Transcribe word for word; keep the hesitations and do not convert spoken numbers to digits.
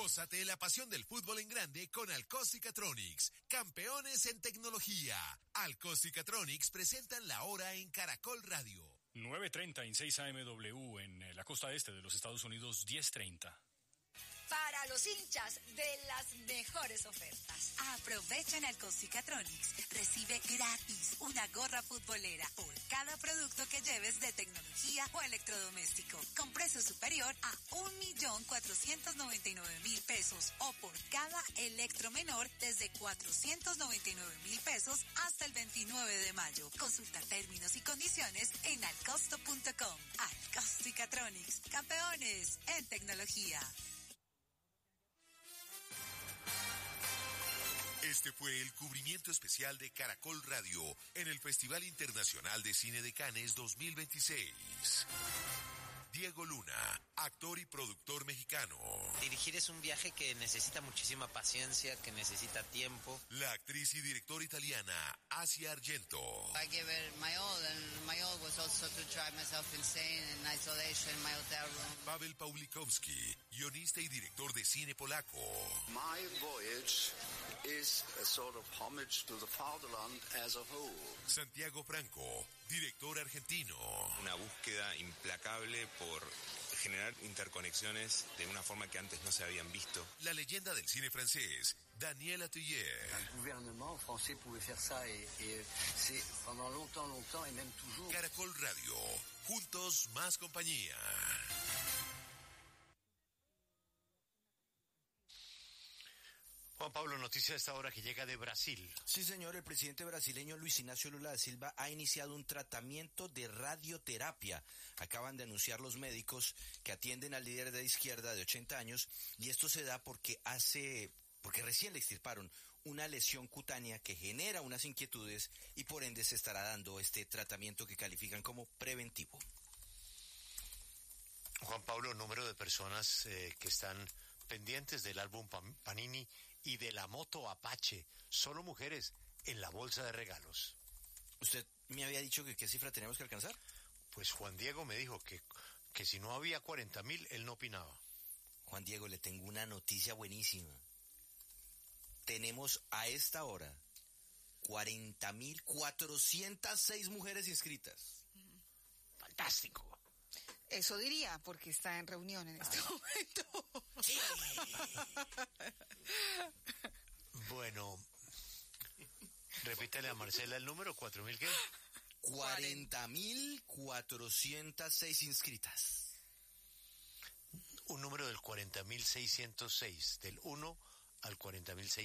Gózate la pasión del fútbol en grande con Alcoz y Catronics, campeones en tecnología. Alcoz y Catronics presentan la hora en Caracol Radio. nueve treinta en seis A M W en la costa este de los Estados Unidos, diez treinta. Para los hinchas de las mejores ofertas. Aprovecha en Alcoz y Catronics. Recibe gratis una gorra futbolera por cada producto que lleves de tecnología o electrodoméstico, con precio superior a un millón cuatrocientos noventa y nueve mil pesos, o por cada electro menor desde cuatrocientos noventa y nueve mil pesos hasta el veintinueve de mayo. Consulta términos y condiciones en alcosto punto com. Alcoz y Catronics, campeones en tecnología. Este fue el cubrimiento especial de Caracol Radio en el Festival Internacional de Cine de Cannes dos mil veintiséis. Diego Luna, actor y productor mexicano. Dirigir es un viaje que necesita muchísima paciencia, que necesita tiempo. La actriz y directora italiana, Asia Argento. I gave it my all, and my all was also to drive myself insane in isolation in my hotel room. Paweł Pawlikowski, guionista y director de cine polaco. My voyage is a sort of homage to the fatherland as a whole. Santiago Franco, director argentino. Una búsqueda implacable por generar interconexiones de una forma que antes no se habían visto. La leyenda del cine francés, Daniel Atelier. El gouvernement français pouvait faire ça et, et c'est pendant longtemps, longtemps et même toujours. Caracol Radio, juntos más compañía. Juan Pablo, noticia de esta hora que llega de Brasil. Sí, señor, el presidente brasileño Luis Ignacio Lula da Silva ha iniciado un tratamiento de radioterapia. Acaban de anunciar los médicos que atienden al líder de izquierda de ochenta años, y esto se da porque hace, porque recién le extirparon una lesión cutánea que genera unas inquietudes, y por ende se estará dando este tratamiento que califican como preventivo. Juan Pablo, número de personas eh, que están pendientes del álbum Panini y de la moto Apache, solo mujeres en la bolsa de regalos. ¿Usted me había dicho que qué cifra tenemos que alcanzar? Pues Juan Diego me dijo que, que si no había cuarenta mil, él no opinaba. Juan Diego, le tengo una noticia buenísima. Tenemos a esta hora cuarenta mil cuatrocientas seis mujeres inscritas. Fantástico. Eso diría, porque está en reunión en este momento. Sí. Bueno, repítale a Marcela el número, ¿cuatro mil qué? cuarenta mil cuatrocientas seis inscritas. Un número del cuarenta mil seiscientos seis, del uno al cuarenta mil seiscientos.